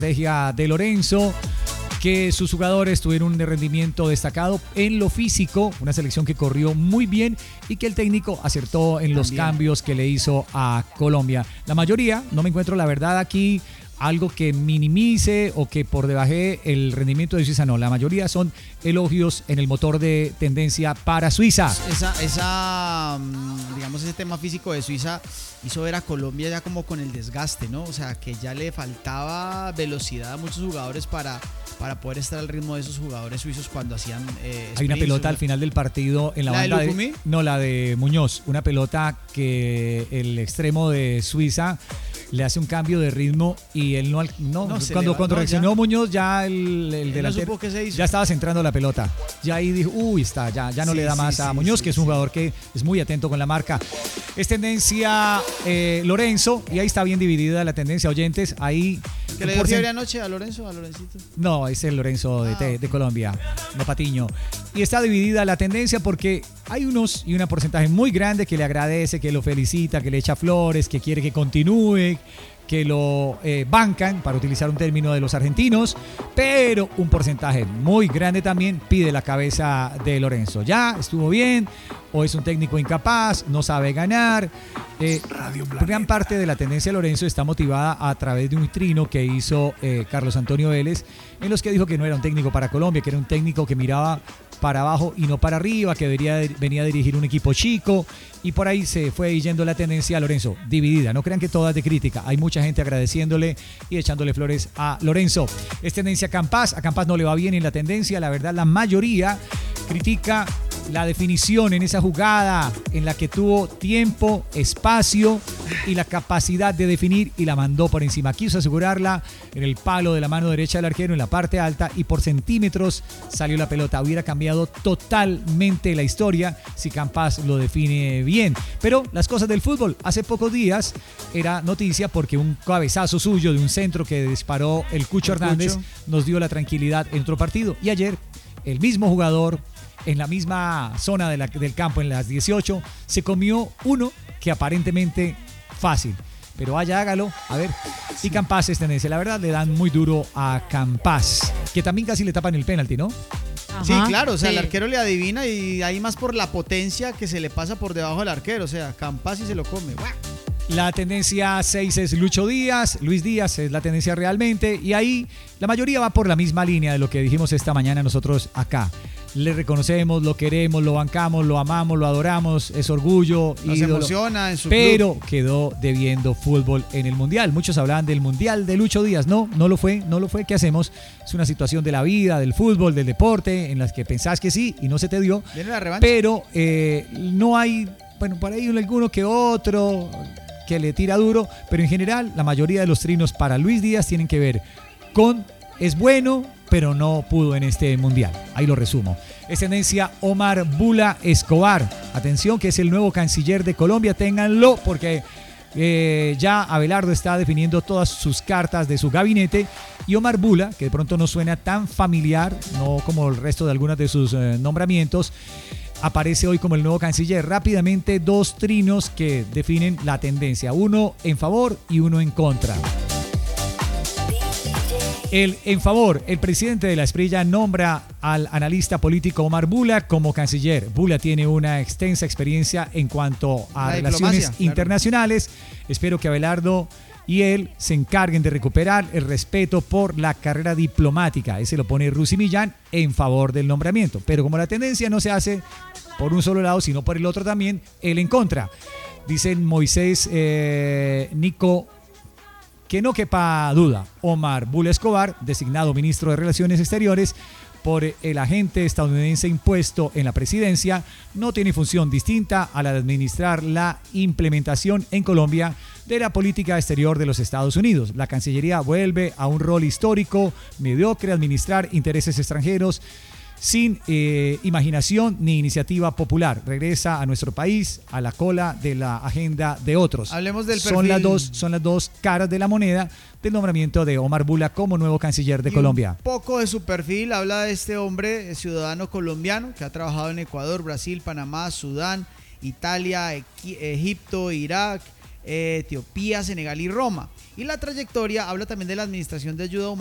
Estrategia de Lorenzo, que sus jugadores tuvieron un rendimiento destacado en lo físico, una selección que corrió muy bien y que el técnico acertó en los cambios que le hizo a Colombia. La mayoría, no me encuentro la verdad aquí, algo que minimice o que por debaje el rendimiento de Suiza, no, la mayoría son elogios en el motor de tendencia para Suiza. Digamos, ese tema físico de Suiza hizo ver a Colombia ya como con el desgaste, ¿no? O sea, que ya le faltaba velocidad a muchos jugadores para poder estar al ritmo de esos jugadores suizos cuando hacían Hay una pelota al final del partido en la banda de Lucumí. No, la de Muñoz, una pelota que el extremo de Suiza le hace un cambio de ritmo y él cuando reaccionó Muñoz ya el delantero ya estaba centrando la pelota. Ya ahí dijo, ya no le da más a Muñoz, que es un jugador que es muy atento con la marca. Es tendencia Lorenzo, y ahí está bien dividida la tendencia, oyentes. Ahí ¿que le dio fiebre anoche a Lorencito? No, es el Lorenzo de Colombia, no Patiño. Y está dividida la tendencia porque hay un porcentaje muy grande que le agradece, que lo felicita, que le echa flores, que quiere que continúe, que lo bancan, para utilizar un término de los argentinos, pero un porcentaje muy grande también pide la cabeza de Lorenzo. Ya estuvo bien, o es un técnico incapaz, no sabe ganar. Gran parte de la tendencia de Lorenzo está motivada a través de un trino que hizo Carlos Antonio Vélez, en los que dijo que no era un técnico para Colombia, que era un técnico que miraba para abajo y no para arriba, que venía a dirigir un equipo chico, y por ahí se fue yendo la tendencia a Lorenzo, dividida. No crean que todas de crítica, hay mucha gente agradeciéndole y echándole flores a Lorenzo. Es tendencia a Campas no le va bien en la tendencia, la verdad la mayoría critica la definición en esa jugada en la que tuvo tiempo, espacio y la capacidad de definir y la mandó por encima. Quiso asegurarla en el palo de la mano derecha del arquero en la parte alta y por centímetros salió la pelota. Hubiera cambiado totalmente la historia si Campas lo define bien. Pero las cosas del fútbol, hace pocos días era noticia porque un cabezazo suyo de un centro que disparó el Cucho Hernández nos dio la tranquilidad en otro partido. Y ayer el mismo jugador, en la misma zona del campo, en las 18, se comió uno que aparentemente fácil. Pero vaya, hágalo, a ver. Y Campas es tendencia. La verdad, le dan muy duro a Campas, que también casi le tapan el penalti, ¿no? Ajá, sí, claro, o sea, sí. El arquero le adivina y ahí más por la potencia que se le pasa por debajo del arquero. O sea, Campas y se lo come. ¡Buah! La tendencia 6 es Luis Díaz es la tendencia realmente, y ahí la mayoría va por la misma línea de lo que dijimos esta mañana nosotros acá. Le reconocemos, lo queremos, lo bancamos, lo amamos, lo adoramos, es orgullo, nos ídolo, emociona en su pero club. Quedó debiendo fútbol en el Mundial. Muchos hablaban del Mundial de Lucho Díaz. No lo fue. ¿Qué hacemos? Es una situación de la vida, del fútbol, del deporte, en las que pensás que sí y no se te dio. ¿Viene la revancha? Pero no hay, bueno, por ahí alguno que otro que le tira duro, pero en general la mayoría de los trinos para Luis Díaz tienen que ver con es bueno, pero no pudo en este Mundial. Ahí lo resumo. Es tendencia Omar Bula Escobar. Atención, que es el nuevo canciller de Colombia. Ténganlo porque ya Abelardo está definiendo todas sus cartas de su gabinete. Y Omar Bula, que de pronto no suena tan familiar, no como el resto de algunos de sus nombramientos, aparece hoy como el nuevo canciller. Rápidamente, dos trinos que definen la tendencia. Uno en favor y uno en contra. En favor, el presidente de la Esprilla nombra al analista político Omar Bula como canciller. Bula tiene una extensa experiencia en cuanto a relaciones internacionales. Espero que Abelardo y él se encarguen de recuperar el respeto por la carrera diplomática. Ese lo pone Rusy Millán en favor del nombramiento. Pero como la tendencia no se hace por un solo lado, sino por el otro también, él en contra. Dicen Moisés Nico, que no quepa duda, Omar Bula Escobar, designado ministro de Relaciones Exteriores por el agente estadounidense impuesto en la presidencia, no tiene función distinta a la de administrar la implementación en Colombia de la política exterior de los Estados Unidos. La Cancillería vuelve a un rol histórico, mediocre, administrar intereses extranjeros sin imaginación ni iniciativa popular. Regresa a nuestro país a la cola de la agenda de otros. Hablemos del perfil. Son las dos caras de la moneda del nombramiento de Omar Bula como nuevo canciller de Colombia. Un poco de su perfil, habla de este hombre ciudadano colombiano que ha trabajado en Ecuador, Brasil, Panamá, Sudán, Italia, Egipto, Irak, Etiopía, Senegal y Roma. Y la trayectoria habla también de la administración de ayuda